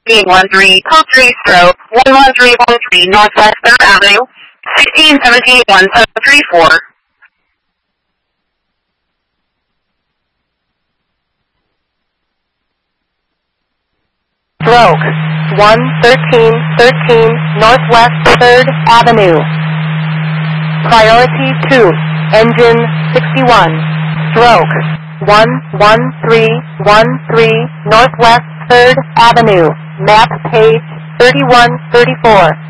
1613, code 3 stroke 11313 Northwest 3rd Avenue, 1617-1734. Stroke 11313 Northwest 3rd Avenue. Priority 2, engine 61. Stroke 11313 Northwest 3rd Avenue. Map page 3134.